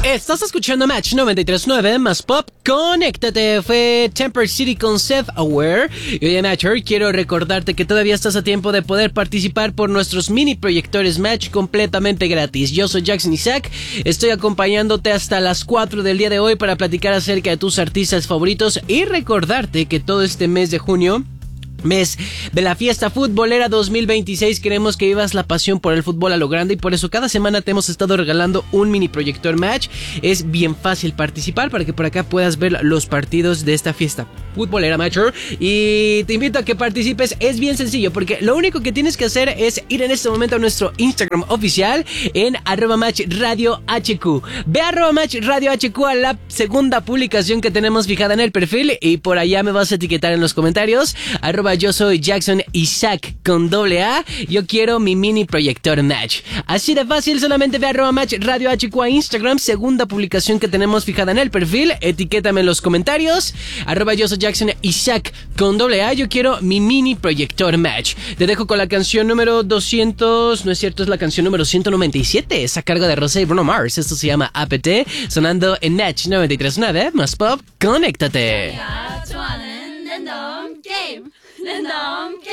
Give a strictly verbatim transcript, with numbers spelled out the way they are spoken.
Estás escuchando Match noventa y tres punto nueve más Pop. Conéctate, fue Temper City con Self Aware. Y hoy en Match quiero recordarte que todavía estás a tiempo de poder participar por nuestros mini proyectores Match completamente gratis. Yo soy Jackson Isaac, estoy acompañándote hasta las cuatro del día de hoy para platicar acerca de tus artistas favoritos y recordarte que todo este mes de junio, mes de la fiesta futbolera dos mil veintiséis, queremos que vivas la pasión por el fútbol a lo grande y por eso cada semana te hemos estado regalando un mini proyector Match. Es bien fácil participar para que por acá puedas ver los partidos de esta fiesta futbolera Match, y te invito a que participes. Es bien sencillo porque lo único que tienes que hacer es ir en este momento a nuestro Instagram oficial en arroba Match Radio H Q. Ve a arroba Match Radio H Q, a la segunda publicación que tenemos fijada en el perfil, y por allá me vas a etiquetar en los comentarios arroba yo soy Jackson Isaac con doble A, yo quiero mi mini proyector Match. Así de fácil, solamente ve a arroba Match Radio H Q a Instagram, segunda publicación que tenemos fijada en el perfil, etiquétame en los comentarios arroba yo soy Jackson Isaac con doble A, yo quiero mi mini proyector Match. Te dejo con la canción número doscientos, no es cierto, es la canción número ciento noventa y siete, es a cargo de Rosé y Bruno Mars. Esto se llama A P T, sonando en Match noventa y tres punto nueve más Pop. Conéctate. 랜덤 게임 랜덤 게임